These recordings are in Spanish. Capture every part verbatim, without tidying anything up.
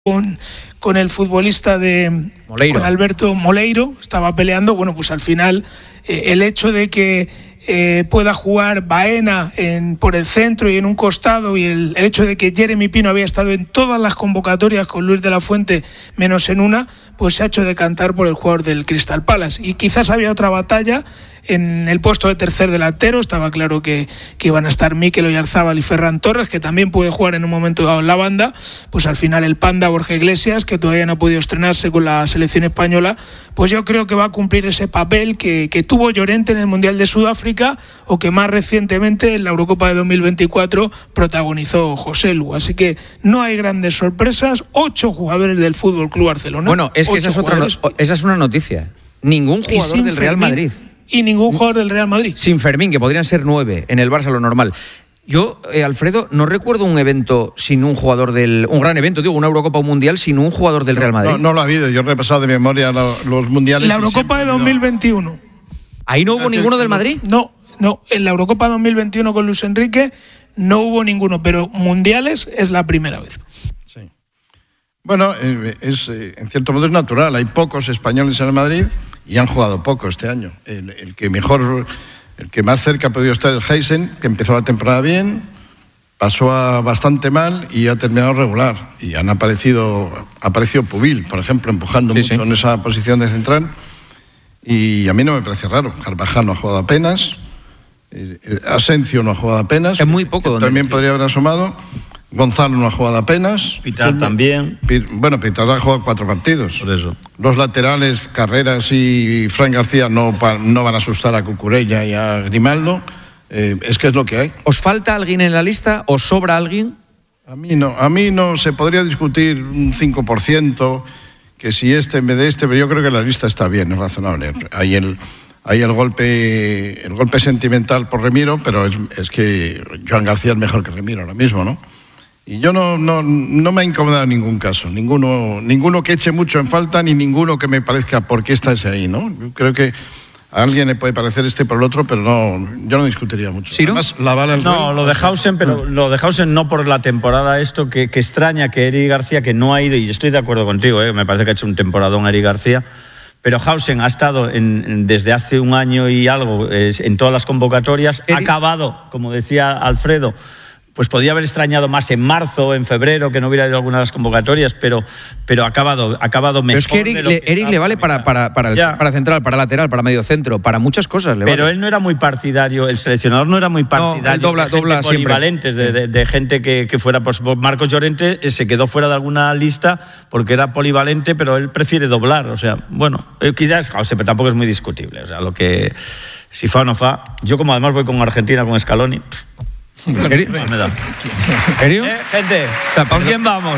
Con, con el futbolista de Moleiro. Con Alberto Moleiro, estaba peleando. Bueno, pues al final eh, el hecho de que eh, pueda jugar Baena en, por el centro y en un costado, y el, el hecho de que Jeremy Pino había estado en todas las convocatorias con Luis de la Fuente menos en una, pues se ha hecho decantar por el jugador del Crystal Palace. Y quizás había otra batalla en el puesto de tercer delantero. Estaba claro que, que iban a estar Mikel Oyarzábal y Ferran Torres, que también puede jugar en un momento dado en la banda. Pues al final el Panda Borja Iglesias, que todavía no ha podido estrenarse con la selección española, pues yo creo que va a cumplir ese papel que, que tuvo Llorente en el Mundial de Sudáfrica, o que más recientemente en la Eurocopa de dos mil veinticuatro protagonizó Joselu. Así que no hay grandes sorpresas. Ocho jugadores del Fútbol Club Barcelona. Bueno, es que esa es, otra no, esa es una noticia. Ningún jugador del Real Fermín, Madrid. Y ningún jugador del Real Madrid. Sin Fermín, que podrían ser nueve en el Barça, lo normal. Yo, eh, Alfredo, no recuerdo un evento sin un jugador del... Un gran evento, digo, una Eurocopa o un Mundial sin un jugador del Real Madrid. No, no lo ha habido. Yo he repasado de memoria los, los Mundiales. La Eurocopa de dos mil veintiuno. ¿Ahí no hubo ninguno del Madrid? No, no. En la Eurocopa dos mil veintiuno con Luis Enrique no hubo ninguno, pero Mundiales es la primera vez. Sí. Bueno, es, en cierto modo es natural. Hay pocos españoles en el Madrid y han jugado poco este año. El, el que mejor, el que más cerca ha podido estar es Heisen, que empezó la temporada bien, pasó a bastante mal y ha terminado regular. Y han aparecido, ha aparecido Pubil, por ejemplo, empujando sí, mucho sí. en esa posición de central. Y a mí no me parece raro. Carvajal no ha jugado apenas, Asencio no ha jugado apenas. Es muy poco. También podría haber asomado. Gonzalo no ha jugado apenas. Pitar también. Bueno, Pitar ha jugado cuatro partidos. Por eso. Los laterales, Carreras y Fran García, no, no van a asustar a Cucurella y a Grimaldo. Eh, es que es lo que hay. ¿Os falta alguien en la lista? ¿Os sobra alguien? A mí no. A mí no. Se podría discutir un cinco por ciento, que si este en vez de este, pero yo creo que la lista está bien, es razonable. Hay el, hay el golpe el golpe sentimental por Remiro, pero es, es que Joan García es mejor que Remiro ahora mismo, ¿no? Y yo no, no, no me ha incomodado en ningún caso, ninguno, ninguno que eche mucho en falta, ni ninguno que me parezca por qué está ese ahí, ¿no? Yo creo que a alguien le puede parecer este por el otro, pero no, yo no discutiría mucho. ¿Sí, no? Además, la bala el No, gol, lo de Hausen, pero lo de Hausen no por la temporada esto, que, que extraña que Eric García, que no ha ido, y estoy de acuerdo contigo, ¿eh? Me parece que ha hecho un temporadón Eric García, pero Hausen ha estado en, en, desde hace un año y algo eh, en todas las convocatorias, Eric... ha acabado, como decía Alfredo, pues podía haber extrañado más en marzo, en febrero, que no hubiera ido a algunas de las convocatorias, pero, pero ha acabado, ha acabado mejor. Pero es que Eric, le, que Eric le vale para, para, para, el, para central, para lateral, para medio centro, para muchas cosas. Le pero vale. Él no era muy partidario, el seleccionador no era muy partidario. No, dobla, de gente dobla polivalentes, de, de, de gente que, que fuera. Pues Marcos Llorente se quedó fuera de alguna lista porque era polivalente, pero él prefiere doblar. O sea, bueno, quizás, o sea, pero tampoco es muy discutible. O sea, lo que si fa o no fa. Yo, como además voy con Argentina, con Scaloni. ¿En serio? Me da. ¿En serio? ¿Eh, gente? ¿Con quién vamos?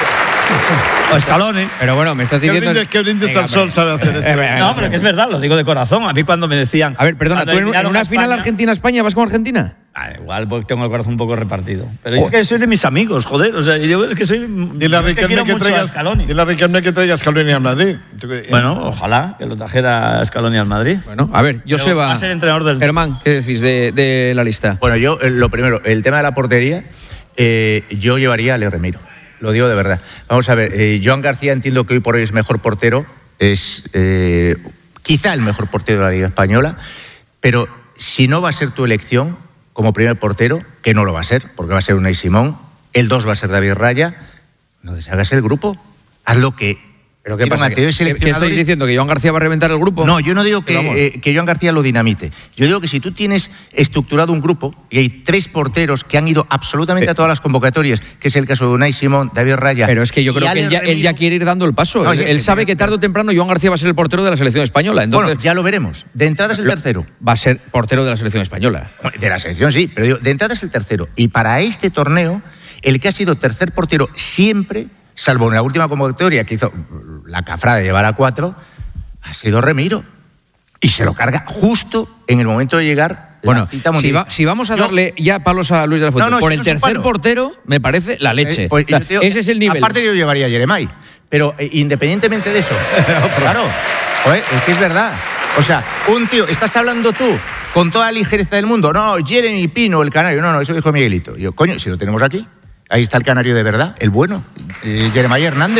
O Scaloni. Pero bueno, me estás diciendo... ¿Qué brindis al sol sabe hacer esto? No, pero que es verdad, lo digo de corazón. A mí cuando me decían... A ver, perdona, ¿tú en, en una final Argentina-España vas con Argentina? Ah, igual porque tengo el corazón un poco repartido. Pero oh. es que soy de mis amigos, joder. O sea, yo es que soy... Dile a Riquelme que, que, traigas, dile a Riquelme que traiga Scaloni al Madrid. Bueno, ojalá que lo trajera Scaloni al Madrid. Bueno, a ver, Joseba... Va a ser entrenador del... Germán, ¿qué decís de, de la lista? Bueno, yo, lo primero, el tema de la portería, eh, yo llevaría a Ale Remiro. Lo digo de verdad. Vamos a ver, eh, Joan García entiendo que hoy por hoy es mejor portero, es eh, quizá el mejor portero de la Liga Española, pero si no va a ser tu elección como primer portero, que no lo va a ser, porque va a ser Unai Simón, el dos va a ser David Raya, no deshagas el grupo, haz lo que... ¿Pero qué pasa? ¿Qué, ¿Qué estáis diciendo? ¿Que Joan García va a reventar el grupo? No, yo no digo que, eh, que Joan García lo dinamite. Yo digo que si tú tienes estructurado un grupo y hay tres porteros que han ido absolutamente pero, a todas las convocatorias, que es el caso de Unai Simón, David Raya... Pero es que yo creo que él ya, él ya quiere ir dando el paso. No, él, él sabe que tarde o temprano Joan García va a ser el portero de la selección española. Entonces, bueno, ya lo veremos. De entrada es el tercero. Va a ser portero de la selección española. De la selección sí, pero digo, de entrada es el tercero. Y para este torneo, el que ha sido tercer portero siempre... salvo en la última convocatoria que hizo la cafra de llevar a cuatro, ha sido Remiro. Y se lo carga justo en el momento de llegar bueno, la cita mundial. Si, va, si vamos a yo, darle ya palos a Luis de la Fuente, no, no, por si el no tercer palo. portero, me parece la leche. Eh, pues, la, digo, ese es el nivel. Aparte yo llevaría a Jeremai, pero eh, independientemente de eso, claro, joder, es que es verdad. O sea, un tío, estás hablando tú con toda la ligereza del mundo, no, Jeremy Pino, el canario, no, no, eso dijo Miguelito. Y yo, coño, si lo tenemos aquí... Ahí está el canario de verdad, el bueno, eh, Jeremiah Hernández.